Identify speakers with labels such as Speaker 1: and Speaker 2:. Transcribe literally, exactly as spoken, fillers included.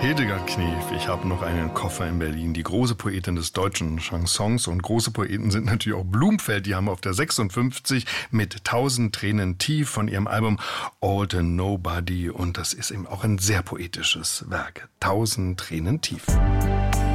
Speaker 1: Hildegard Knef, ich habe noch einen Koffer in Berlin. Die große Poetin des deutschen Chansons. Und große Poeten sind natürlich auch Blumfeld. Die haben auf der sechsundfünfzig mit tausend Tränen tief von ihrem Album All the Nobody. Und das ist eben auch ein sehr poetisches Werk. Tausend Tränen tief.